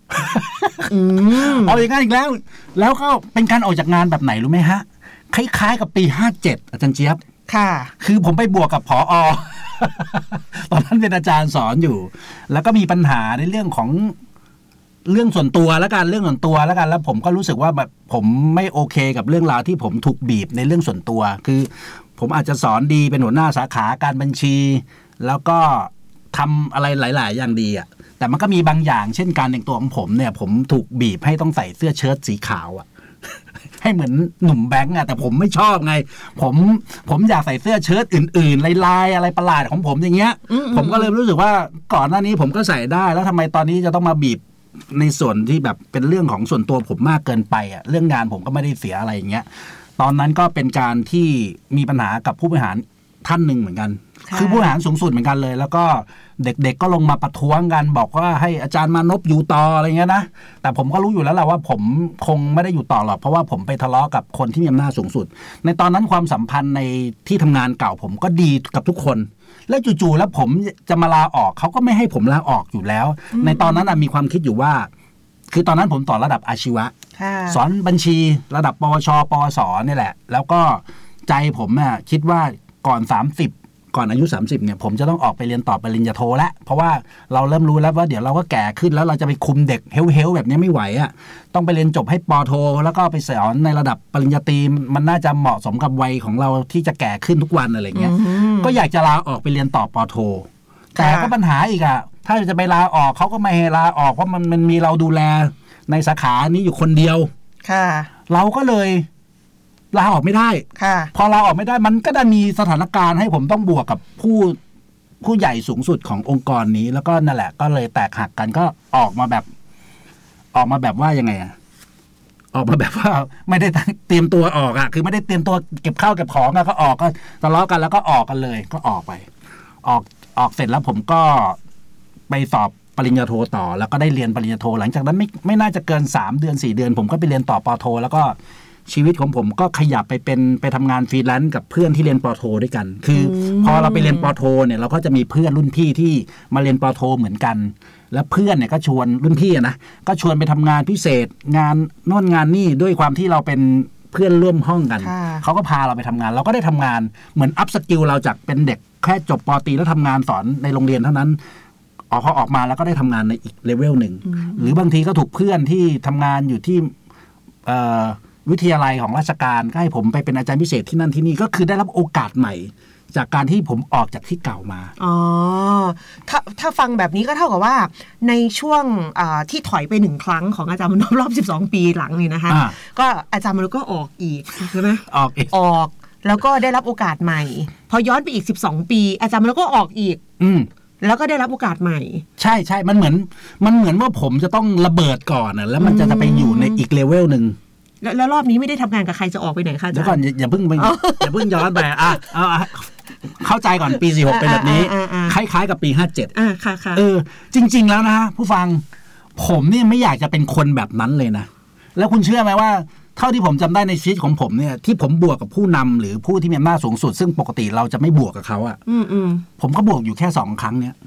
ออกจากงานอีกแล้วแล้วก็เป็นการออกจากงานแบบไหนรู้ไหมฮะคล้ายๆกับปีห้าเจ็ดอาจารย์เจี๊ยบค่ะคือผมไปบวกกับผอ.ตอนนั้นเป็นอาจารย์สอนอยู่แล้วก็มีปัญหาในเรื่องของเรื่องส่วนตัวแล้วกันเรื่องส่วนตัวแล้วกันแล้วผมก็รู้สึกว่าแบบผมไม่โอเคกับเรื่องราวที่ผมถูกบีบในเรื่องส่วนตัวคือผมอาจจะสอนดีเป็นหัวหน้าสาขาการบัญชีแล้วก็ทำอะไรหลายๆอย่างดีอ่ะแต่มันก็มีบางอย่างเช่นการแต่งตัวของผมเนี่ยผมถูกบีบให้ต้องใส่เสื้อเชิ้ตสีขาวอ่ะให้เหมือนหนุ่มแบงค์อะแต่ผมไม่ชอบไงผมผมอยากใส่เสื้อเชิ้ตอื่นๆลายๆอะไรประหลาดของผมอย่างเงี้ยผมก็เลยรู้สึกว่าก่อนหน้านี้ผมก็ใส่ได้แล้วทำไมตอนนี้จะต้องมาบีบในส่วนที่แบบเป็นเรื่องของส่วนตัวผมมากเกินไปอะเรื่องงานผมก็ไม่ได้เสียอะไรอย่างเงี้ยตอนนั้นก็เป็นการที่มีปัญหากับผู้บริหารท่านหนึ่งเหมือนกันคือผู้บริหารสูงสุดเหมือนกันเลยแล้วก็เด็กๆก็ลงมาประท้วงกันบอกว่าให้อาจารย์มานพอยู่ต่ออะไรเงี้ยนะแต่ผมก็รู้อยู่แล้วแหละว่าผมคงไม่ได้อยู่ต่อหรอกเพราะว่าผมไปทะเลาะกับคนที่มีอำนาจสูงสุดในตอนนั้นความสัมพันธ์ในที่ทำงานเก่าผมก็ดีกับทุกคนแล้วจู่ๆแล้วผมจะมาลาออกเขาก็ไม่ให้ผมลาออกอยู่แล้วในตอนนั้นมีความคิดอยู่ว่าคือตอนนั้นผมต่อระดับอาชีวะสอนบัญชีระดับปวชปวสนี่แหละแล้วก็ใจผมน่ะคิดว่าก่อนสามสิบก่อนอายุสามสิบเนี่ยผมจะต้องออกไปเรียนต่อปริญญาโทแล้วเพราะว่าเราเริ่มรู้แล้วว่าเดี๋ยวเราก็แก่ขึ้นแล้วเราจะไปคุมเด็กเฮลๆแบบนี้ไม่ไหวอ่ะต้องไปเรียนจบให้ปโทแล้วก็ไปสอนในระดับปริญญาตรีมันน่าจะเหมาะสมกับวัยของเราที่จะแก่ขึ้นทุกวันอะไรเงี้ยก็อยากจะลาออกไปเรียนต่อปโทแต่ก็ปัญหาอีกอ่ะถ้าจะไปลาออกเขาก็ไม่ให้ลาออกเพราะมันมันมีเราดูแลในสาขานี้อยู่คนเดียวค่ะเราก็เลยลาออกไม่ได้พอลาออกไม่ได้มันก็ได้มีสถานการณ์ให้ผมต้องบวกกับผู้ผู้ใหญ่สูงสุดขององค์กรนี้แล้วก็นั่นแหละก็เลยแตกหักกันก็ออกมาแบบออกมาแบบว่ายังไงอะออกมาแบบว่าไม่ได้เตรียมตัวออกอะคือไม่ได้เตรียมตัวเก็บข้าวเก็บของอะก็ออกก็ทะเลาะกันแล้วก็ออกกันเลยก็ออกไปออกออกเสร็จแล้วผมก็ไปสอบปริญญาโทต่อแล้วก็ได้เรียนปริญญาโทหลังจากนั้นไม่ไม่น่าจะเกินสามเดือนสี่เดือนผมก็ไปเรียนต่อปโทแล้วก็ชีวิตของผมก็ขยับไปเป็นไปทำงานฟรีแลนซ์กับเพื่อนที่เรียนปโทด้วยกันคือพอเราไปเรียนปโทเนี่ยเราก็จะมีเพื่อนรุ่นพี่ที่มาเรียนปโทเหมือนกันแล้วเพื่อนเนี่ยก็ชวนรุ่นพี่นะก็ชวนไปทำงานพิเศษงานโน่นงานนี่ด้วยความที่เราเป็นเพื่อนร่วมห้องกันเขาก็พาเราไปทำงานเราก็ได้ทำงานเหมือนอัพสกิลเราจากเป็นเด็กแค่จบปตรีแล้วทำงานสอนในโรงเรียนเท่านั้นออกพอออกมาแล้วก็ได้ทำงานในอีกเลเวลหนึ่งหรือบางทีก็ถูกเพื่อนที่ทำงานอยู่ที่วิทยาลัยของราชการก็ให้ผมไปเป็นอาจารย์พิเศษที่นั่นที่นี่ก็คือได้รับโอกาสใหม่จากการที่ผมออกจากที่เก่ามาอ๋อถ้าถ้าฟังแบบนี้ก็เท่ากับว่าในช่วงที่ถอยไปหนึ่งครั้งของอาจารย์มนุษย์รอบสิบสองปีหลังนี่นะคะก็อาจารย์มนุษย์ก็ออกอีกใช่ไหมออกอีกออกแล้วก็ได้รับโอกาสใหม่พอย้อนไปอีกสิบสองปีอาจารย์มนุษย์ก็ออกอีกอืมแล้วก็ได้รับโอกาสใหม่ใช่ใช่มันเหมือนมันเหมือนว่าผมจะต้องระเบิดก่อนนะแล้วมันจะไปอยู่ในอีกเลเวลหนึ่งแล้วรอบนี้ไม่ได้ทำงานกับใครจะออกไปไหนคะอาจารย์เดี๋ยวก่อนอย่าเพิ่งอย่าเพิ่งย้อนไปอ่ะเอาเข้าใจก่อนปีสี่สิบหกเป็นแบบนี้คล้ายๆกับปีห้าสิบเจ็ดอ่าค่ะๆเออจริงๆแล้วนะผู้ฟังผมนี่ไม่อยากจะเป็นคนแบบนั้นเลยนะแล้วคุณเชื่อไหมว่าเท่าที่ผมจำได้ในชีวิตของผมเนี่ยที่ผมบวกกับผู้นำหรือผู้ที่มีอำนาจสูงสุดซึ่งปกติเราจะไม่บวกกับเขาอ่ะผมก็บวกอยู่แค่สองครั้งเนี้ย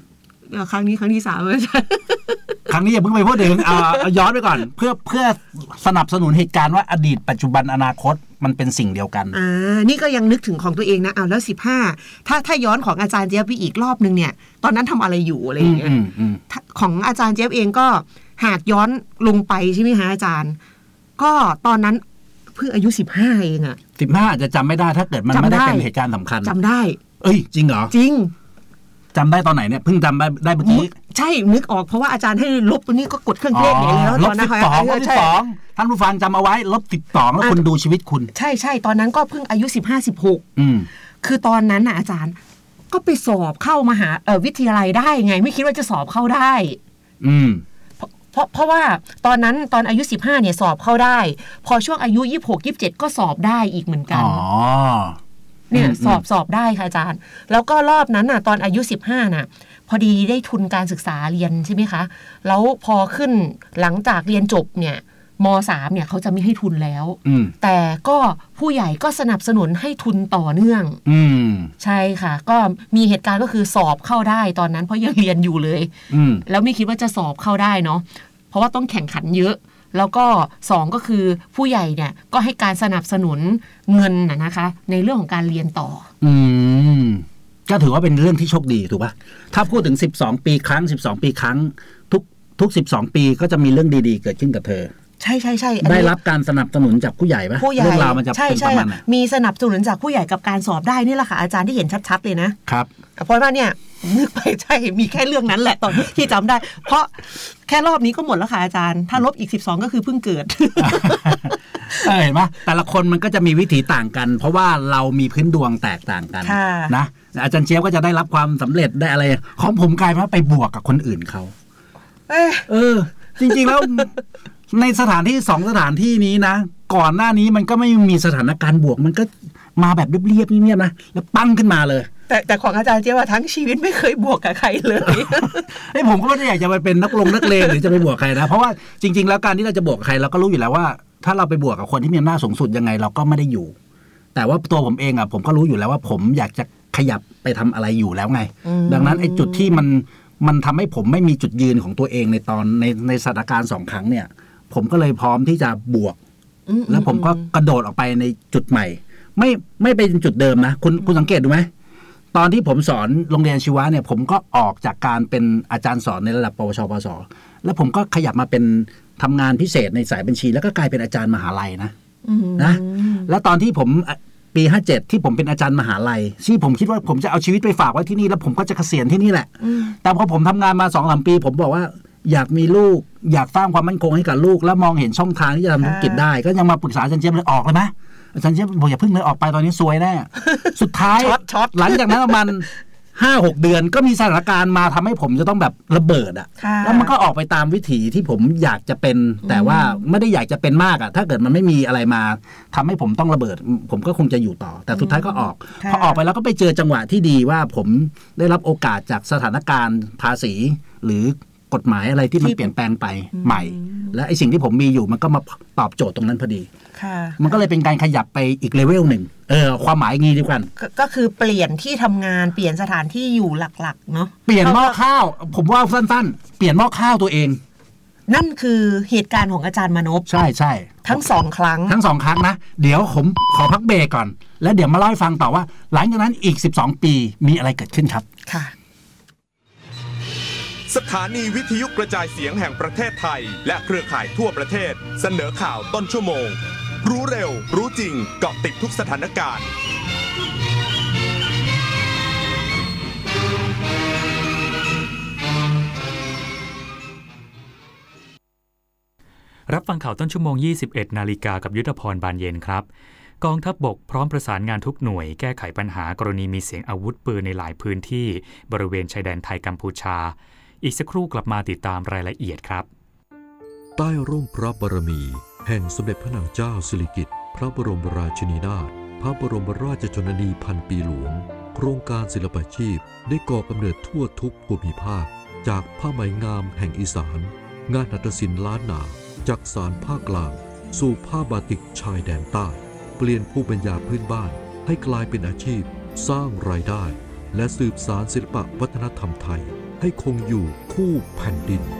ครั้งนี้ครั้งที่สามอาจารย์ครั้งนี้อย่าเพิ่งไปพูดถึงเอาย้อนไปก่อนเพื่อเพื่อสนับสนุนเหตุการณ์ว่าอดีตปัจจุบันอนาคตมันเป็นสิ่งเดียวกันอ่านี่ก็ยังนึกถึงของตัวเองนะเอาแล้วสิบห้าถ้าถ้าย้อนของอาจารย์เจี๊ยบไปอีกรอบนึงเนี่ยตอนนั้นทำอะไรอยู่อะไรอย่างเงี้ยของอาจารย์เจี๊ยบเองก็หากย้อนลงไปใช่ไหมฮะอาจารย์ก็ตอนนั้นเพิ่งอายุสิบห้าเองอะสิบห้าอาจจะจำไม่ได้ถ้าเกิดมันไม่ได้เป็นเหตุการณ์สำคัญจำได้เอ้ยจริงเหรอจริงจำได้ตอนไหนเนี่ยเพิ่งจำได้ได้เมื่อกี้ใช่นึกออกเพราะว่าอาจารย์ให้ลบตัวนี้ก็กดเครื่องเทศใหญ่เลยแล้วตอนนั้นลบสิบสองลบสิบสองท่านผู้ฟังจำเอาไว้ลบสิบสองแล้วคุณดูชีวิตคุณใช่ใช่ตอนนั้นก็เพิ่งอายุสิบห้าสิบหกคือตอนนั้นน่ะอาจารย์ก็ไปสอบเข้ามหาเอ่อวิทยาลัยได้ไงไม่คิดว่าจะสอบเข้าได้อืมเพราะเพราะว่าตอนนั้นตอนอายุสิบห้าเนี่ยสอบเข้าได้พอช่วงอายุยี่สิบหก ยี่สิบเจ็ดก็สอบได้อีกเหมือนกันอ๋อเนี่ยสอบสอบได้ค่ะอาจารย์แล้วก็รอบนั้นน่ะตอนอายุสิบห้าน่ะพอดีได้ทุนการศึกษาเรียนใช่ไหมคะแล้วพอขึ้นหลังจากเรียนจบเนี่ยม.สาม เนี่ยเขาจะไม่ให้ทุนแล้วแต่ก็ผู้ใหญ่ก็สนับสนุนให้ทุนต่อเนื่องใช่ค่ะก็มีเหตุการณ์ก็คือสอบเข้าได้ตอนนั้นเพราะยังเรียนอยู่เลยแล้วไม่คิดว่าจะสอบเข้าได้เนาะเพราะว่าต้องแข่งขันเยอะแล้วก็สองก็คือผู้ใหญ่เนี่ยก็ให้การสนับสนุนเงินน่ะนะคะในเรื่องของการเรียนต่ออืมก็ถือว่าเป็นเรื่องที่โชคดีถูกป่ะถ้าพูดถึงสิบสองปีครั้งสิบสองปีครั้งทุกทุกสิบสองปีก็จะมีเรื่องดีๆเกิดขึ้นกับเธอใช่ใช่ใช่ได้รับการสนับสนุนจากผู้ใหญ่ป่ะเรื่องราวมันจะเป็นประมาณไหนมีสนับสนุนจากผู้ใหญ่กับการสอบได้นี่แหละค่ะอาจารย์ที่เห็นชัดๆเลยนะครับเพราะว่าเนี่ยนึกไปใช่มีแค่เรื่องนั้นแหละตอนที่จำได้เพราะแค่รอบนี้ก็หมดแล้วค่ะอาจารย์ถ้าลบอีกสิบสองก็คือเพิ่งเกิดเห็นไหมแต่ละคนมันก็จะมีวิถีต่างกันเพราะว่าเรามีพื้นดวงแตกต่างกันนะอาจารย์เจี๊ยบก็จะได้รับความสำเร็จได้อะไรของผมกลายมาไปบวกกับคนอื่นเขาเออจริงๆแล้วในสถานที่สองสถานที่นี้นะก่อนหน้านี้มันก็ไม่มีสถานการณ์บวกมันก็มาแบบเรียบๆเงียบๆนะแล้วปั้งขึ้นมาเลยแต่แต่ของอาจารย์เจี๊ยบว่าทั้งชีวิตไม่เคยบวกกับใครเลยไอ้ผมก็ไม่ได้อยากจะไปเป็นนักลงนักเลงหรือจะไปบวกใครนะเพราะว่าจริงๆแล้วการที่เราจะบวกกับใครเราก็รู้อยู่แล้วว่าถ้าเราไปบวกกับคนที่มีอำนาจสูงสุดยังไงเราก็ไม่ได้อยู่แต่ว่าตัวผมเองอ่ะผมก็รู้อยู่แล้วว่าผมอยากจะขยับไปทำอะไรอยู่แล้วไงดังนั้นไอ้จุดที่มันมันทำให้ผมไม่มีจุดยืนของตัวเองในตอนในในสถานการณ์สองครั้งเนี่ยผมก็เลยพร้อมที่จะบวกแล้วผมก็กระโดดออกไปในจุดใหม่ไม่ไม่เป็นจุดเดิมนะคุณคุณสังเกตดูไหมตอนที่ผมสอนโรงเรียนชีวะเนี่ยผมก็ออกจากการเป็นอาจารย์สอนในระดับปวชปวสแล้วผมก็ขยับมาเป็นทำงานพิเศษในสายบัญชีแล้วก็กลายเป็นอาจารย์มหาลัยนะนะแล้วตอนที่ผมปีห้าเจ็ดที่ผมเป็นอาจารย์มหาลัยที่ผมคิดว่าผมจะเอาชีวิตไปฝากไว้ที่นี่แล้วผมก็จะเกษียณที่นี่แหละแต่พอผมทำงานมา สองถึงสาม ปีผมบอกว่าอยากมีลูกอยากสร้างความมั่นคงให้กับลูกแล้วมองเห็นช่องทางที่จะทำธุรกิจได้ก็ยังมาปรึกษาอาจารย์เจี๊ยบเลยออกเลยไหมอาจารย์เจี๊ยบบอกอย่าเพิ่งเลยออกไปตอนนี้ซวยแน่สุดท้ายหลังจากนั้นประมาณห้าหกเดือนก็มีสถานการณ์มาทำให้ผมจะต้องแบบระเบิดอ่ะแล้วมันก็ออกไปตามวิถีที่ผมอยากจะเป็นแต่ว่าไม่ได้อยากจะเป็นมากอ่ะถ้าเกิดมันไม่มีอะไรมาทำให้ผมต้องระเบิดผมก็คงจะอยู่ต่อแต่สุดท้ายก็ออกพอออกไปแล้วก็ไปเจอจังหวะที่ดีว่าผมได้รับโอกาสจากสถานการณ์ภาษีหรือกฎหมายอะไรที่มันเปลี่ยนแปลงไปใหม่และไอ้สิ่งที่ผมมีอยู่มันก็มาตอบโจทย์ตรงนั้นพอดีมันก็เลยเป็นการขยับไปอีกเลเวลหนึ่งเออความหมายงี้ดีกว่าก็คือเปลี่ยนที่ทำงานเปลี่ยนสถานที่อยู่หลักๆเนาะเปลี่ยนหม้อข้าวผมว่าสั้นๆเปลี่ยนหม้อข้าวตัวเองนั่นคือเหตุการณ์ของอาจารย์มนพใช่ใช่ทั้งสองครั้งทั้งสองครั้งนะเดี๋ยวผมขอพักเบรกก่อนแล้วเดี๋ยวมาเล่าให้ฟังต่อว่าหลังจากนั้นอีกสิบสองปีมีอะไรเกิดขึ้นครับค่ะสถานีวิทยุกระจายเสียงแห่งประเทศไทยและเครือข่ายทั่วประเทศเสนอข่าวต้นชั่วโมงรู้เร็วรู้จริงเกาะติดทุกสถานการณ์รับฟังข่าวต้นชั่วโมง ยี่สิบเอ็ด นาฬิกากับยุทธพรบานเย็นครับกองทัพบกพร้อมประสานงานทุกหน่วยแก้ไขปัญหากรณีมีเสียงอาวุธปืนในหลายพื้นที่บริเวณชายแดนไทยกัมพูชาอีกสักครู่กลับมาติดตามรายละเอียดครับใต้ร่มพระบารมีแห่งสมเด็จพระนางเจ้าสิริกิติ์พระบรมราชินีนาถพระบรมราชชนนีพันปีหลวงโครงการศิลปาชีพได้ก่อกำเนิดทั่วทุกภูมิภาคจากผ้าไหมงามแห่งอีสานงานหัตถศิลป์ล้านนาจากสารภาคกลางสู่ผ้าบาติกชายแดนใต้เปลี่ยนภูมิปัญญาพื้นบ้านให้กลายเป็นอาชีพสร้างรายได้และสืบสานศิลปวัฒนธรรมไทยให้คงอยู่คู่แผ่นดิน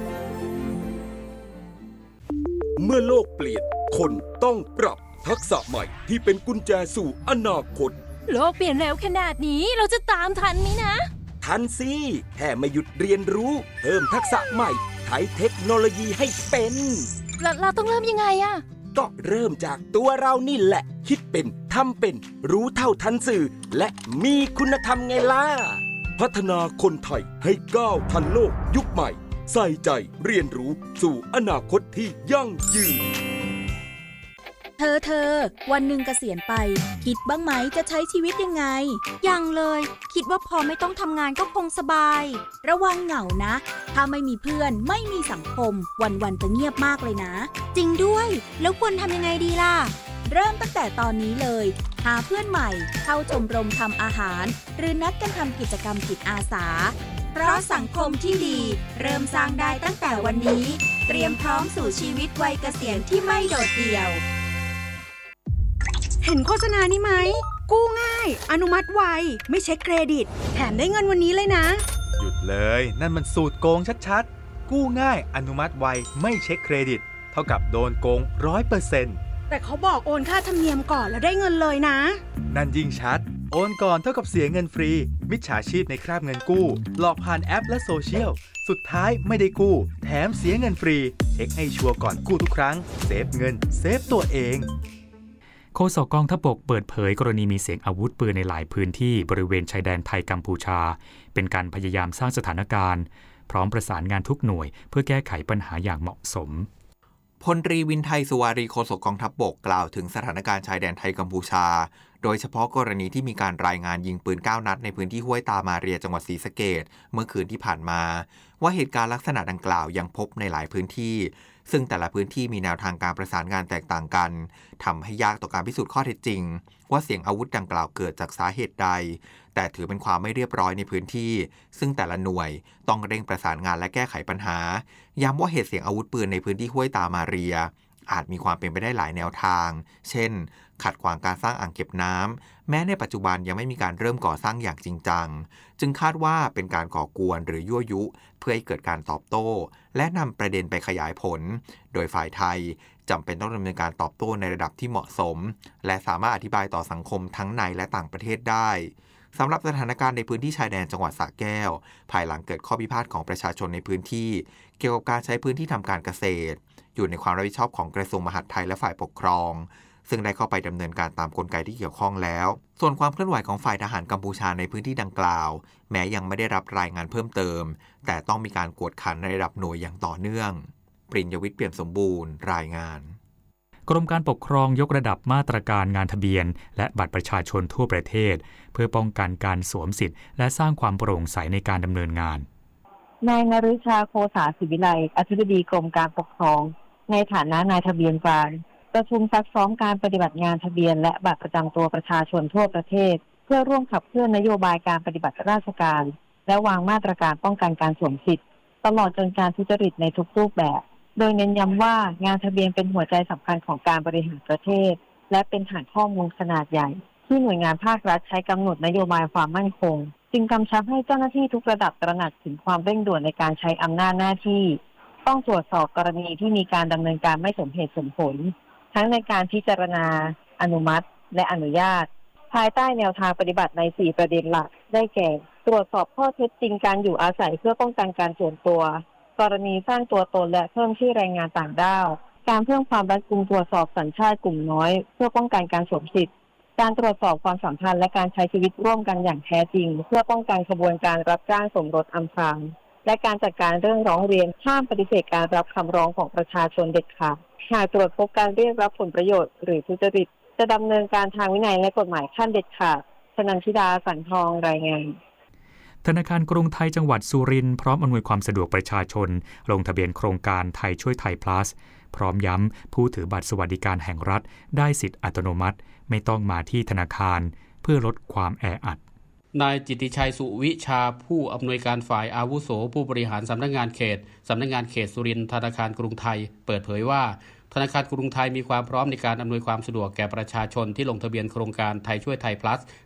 เมื่อโลกเปลี่ยนคนต้องปรับทักษะใหม่ที่เป็นกุญแจสู่อนาคตโลกเปลี่ยนเร็วขนาดนี้เราจะตามทันไหมนะทันสิแค่ไม่หยุดเรียนรู้เพิ่มทักษะใหม่ใช้เทคโนโลยีให้เป็นเราเราต้องเริ่มยังไงอะก็เริ่มจากตัวเรานี่แหละคิดเป็นทำเป็นรู้เท่าทันสื่อและมีคุณธรรมไงล่ะพัฒนาคนไทยให้ก้าวทันโลกยุคใหม่ใส่ใจเรียนรู้สู่อนาคตที่ยั่งยืนเธอเธอวันหนึ่งเกษียณไปคิดบ้างไหมจะใช้ชีวิตยังไงยังเลยคิดว่าพอไม่ต้องทำงานก็คงสบายระวังเหงานะถ้าไม่มีเพื่อนไม่มีสังคมวันๆจะเงียบมากเลยนะจริงด้วยแล้วควรทำยังไงดีล่ะเริ่มตั้งแต่ตอนนี้เลยหาเพื่อนใหม่เข้าชมรมทำอาหารหรือนัดกันทำกิจกรรมจิตอาสาเพราะสังคมที่ดีเริ่มสร้างได้ตั้งแต่วันนี้เตรียมพร้อมสู่ชีวิตวัยเกษียณที่ไม่โดดเดี่ยวเห็นโฆษณานี้ไหมกู้ง่ายอนุมัติไวไม่เช็คเครดิตแถมได้เงินวันนี้เลยนะหยุดเลยนั่นมันสูตรโกงชัดๆกู้ง่ายอนุมัติไวไม่เช็คเครดิตเท่ากับโดนโกง ร้อยเปอร์เซ็นต์แต่เขาบอกโอนค่าธรรมเนียมก่อนแล้วได้เงินเลยนะนั่นยิ่งชัดโอนก่อนเท่ากับเสียเงินฟรีมิจฉาชีพในคราบเงินกู้หลอกผ่านแอปและโซเชียลสุดท้ายไม่ได้กู้แถมเสียเงินฟรีเช็คให้ชัวร์ก่อนกู้ทุกครั้งเซฟเงินเซฟตัวเองโฆษกกองทัพบกเปิดเผยกรณีมีเสียงอาวุธปืนในหลายพื้นที่บริเวณชายแดนไทยกัมพูชาเป็นการพยายามสร้างสถานการณ์พร้อมประสานงานทุกหน่วยเพื่อแก้ไขปัญหาอย่างเหมาะสมพลตรีวินไทยสุวารีโฆษกกองทัพบกกล่าวถึงสถานการณ์ชายแดนไทยกัมพูชาโดยเฉพาะกรณีที่มีการรายงานยิงปืนเก้านัดในพื้นที่ห้วยตามาเรียจังหวัดศรีสะเกษเมื่อคืนที่ผ่านมาว่าเหตุการณ์ลักษณะดังกล่าวยังพบในหลายพื้นที่ซึ่งแต่ละพื้นที่มีแนวทางการประสานงานแตกต่างกันทำให้ยากต่อการพิสูจน์ข้อเท็จจริงว่าเสียงอาวุธดังกล่าวเกิดจากสาเหตุใดแต่ถือเป็นความไม่เรียบร้อยในพื้นที่ซึ่งแต่ละหน่วยต้องเร่งประสานงานและแก้ไขปัญหาย้ำว่าเหตุเสียงอาวุธปืนในพื้นที่ห้วยตามาเรียอาจมีความเป็นไปได้หลายแนวทางเช่นขัดขวางการสร้างอ่างเก็บน้ำแม้ในปัจจุบันยังไม่มีการเริ่มก่อสร้างอย่างจริงจังจึงคาดว่าเป็นการก่อกวนหรือยั่วยุเพื่อให้เกิดการตอบโต้และนำประเด็นไปขยายผลโดยฝ่ายไทยจำเป็นต้องดำเนินการตอบโต้ในระดับที่เหมาะสมและสามารถอธิบายต่อสังคมทั้งในและต่างประเทศได้สำหรับสถานการณ์ในพื้นที่ชายแดนจังหวัดสระแก้วภายหลังเกิดข้อพิพาทของประชาชนในพื้นที่เกี่ยวกับการใช้พื้นที่ทำการเกษตรอยู่ในความรับผิดชอบของกระทรวงมหาดไทยและฝ่ายปกครองซึ่งได้เข้าไปดำเนินการตามกลไกที่เกี่ยวข้องแล้วส่วนความเคลื่อนไหวของฝ่ายทหารกัมพูชาในพื้นที่ดังกล่าวแม้ยังไม่ได้รับรายงานเพิ่มเติมแต่ต้องมีการกวดขันในระดับหน่วยอย่างต่อเนื่องปริญญวิทย์เปี่ยมสมบูรณ์รายงานกรมการปกครองยกระดับมาตรการงานทะเบียนและบัตรประชาชนทั่วประเทศเพื่อป้องกันการสวมสิทธิ์และสร้างความโปร่งใสในการดำเนินงานนายนฤชาโคสาศิวิไลอธิบดีกรมการปกครองในฐานะนายทะเบียนกลางประชุมซักซ้อมการปฏิบัติงานทะเบียนและบัตรประจำตัวประชาชนทั่วประเทศเพื่อร่วมขับเคลื่อนนโยบายการปฏิบัติราชการและวางมาตรการป้องกันการสวมสิทธิ์ตลอดจนการทุจริตในทุกรูปแบบโดยเน้นย้ำว่างานทะเบียนเป็นหัวใจสำคัญของการบริหารประเทศและเป็นฐานข้อมูลขนาดใหญ่ที่หน่วยงานภาครัฐใช้กำหนดนโยบายความมั่นคงจึงกำชับให้เจ้าหน้าที่ทุกระดับตระหนักถึงความเร่งด่วนในการใช้อำนาจหน้าที่ต้องตรวจสอบกรณีที่มีการดำเนินการไม่สมเหตุสมผลทั้งในการพิจารณาอนุมัติและอนุญาตภายใต้แนวทางปฏิบัติในสี่ประเด็นหลักได้แก่ตรวจสอบข้อเท็จจริงการอยู่อาศัยเพื่อป้องกันการส่วนตัวกรณีสร้างตัวตนและเพิ่มชื่อแรงงานต่างด้าวการเพิ่มความรัดกุมตรวจสอบสัญชาติกลุ่มน้อยเพื่อป้องกันการสวมสิทธิ์การตรวจสอบความสัมพันธ์และการใช้ชีวิตร่วมกันอย่างแท้จริงเพื่อป้องกันขบวนการรับจ้างสมรสอำพรางและการจัดการเรื่องร้องเรียนห้ามปฏิเสธการรับคำร้องของประชาชนเด็ดขาดหากตรวจพบการเรียกรับผลประโยชน์หรือทุจริตจะดำเนินการทางวินัยและกฎหมายขั้นเด็ดขาดชนันทิดาสันทองรายงานธนาคารกรุงไทยจังหวัดสุรินทร์พร้อมอำนวยความสะดวกประชาชนลงทะเบียนโครงการไทยช่วยไทย plus พร้อมย้ำผู้ถือบัตรสวัสดิการแห่งรัฐได้สิทธิอัตโนมัติไม่ต้องมาที่ธนาคารเพื่อลดความแออัดนายจิตติชัยสุวิชาผู้อำนวยการฝ่ายอาวุโสผู้บริหารสำนักงานเขตสำนักงานเขตสุรินทร์ธนาคารกรุงไทยเปิดเผยว่าธนาคารกรุงไทยมีความพร้อมในการอำนวยความสะดวกแก่ประชาชนที่ลงทะเบียนโครงการไทยช่วยไทย plus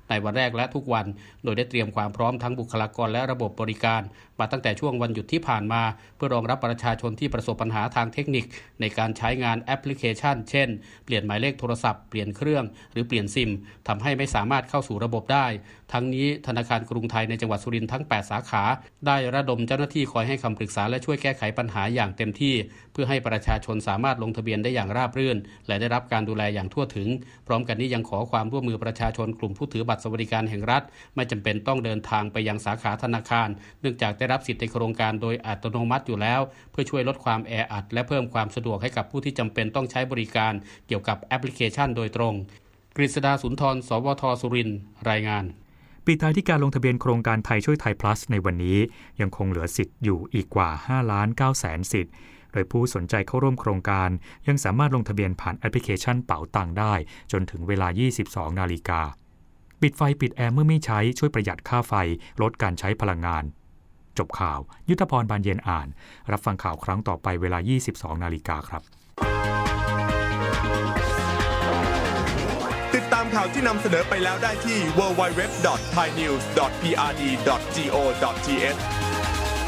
ในวันแรกและทุกวันโดยได้เตรียมความพร้อมทั้งบุคลากรและระบบบริการมาตั้งแต่ช่วงวันหยุดที่ผ่านมาเพื่อรองรับประชาชนที่ประสบปัญหาทางเทคนิคในการใช้งานแอปพลิเคชันเช่นเปลี่ยนหมายเลขโทรศัพท์เปลี่ยนเครื่องหรือเปลี่ยนซิมทำให้ไม่สามารถเข้าสู่ระบบได้ทั้งนี้ธนาคารกรุงไทยในจังหวัดสุรินทร์ทั้งแปดสาขาได้ระดมเจ้าหน้าที่คอยให้คำปรึกษาและช่วยแก้ไขปัญหาอย่างเต็มที่เพื่อให้ประชาชนสามารถลงทะเบียนได้อย่างราบรื่นและได้รับการดูแลอย่างทั่วถึงพร้อมกันนี้ยังขอความร่วมมือประชาชนกลุ่มผู้ถือบัตรสวัสดิการแห่งรัฐไม่จำเป็นต้องเดินทางไปยังสาขาธนาคารเนื่องจากได้รับสิทธิในโครงการโดยอัตโนมัติอยู่แล้วเพื่อช่วยลดความแออัดและเพิ่มความสะดวกให้กับผู้ที่จำเป็นต้องใช้บริการเกี่ยวกับแอปพลิเคชันโดยตรงกฤษดาสุนทรสวทสุรินทร์รายงานปิดท้ายที่การลงทะเบียนโครงการไทยช่วยไทย plus ในวันนี้ยังคงเหลือสิทธิ์อยู่อีกกว่า ห้าล้านเก้าแสน สิทธิ์โดยผู้สนใจเข้าร่วมโครงการยังสามารถลงทะเบียนผ่านแอปพลิเคชันเป๋าตังได้จนถึงเวลา ยี่สิบสองนาฬิกาปิดไฟปิดแอร์เมื่อไม่ใช้ช่วยประหยัดค่าไฟลดการใช้พลังงานจบข่าวยุทธพรบานเย็นอ่านรับฟังข่าวครั้งต่อไปเวลา ยี่สิบสองนาฬิกาครับติดตามข่าวที่นำเสนอไปแล้วได้ที่ ดับเบิลยู ดับเบิลยู ดับเบิลยู ดอท ไทยนิวส์ ดอท พี อาร์ ดี ดอท จี โอ ดอท ที เอช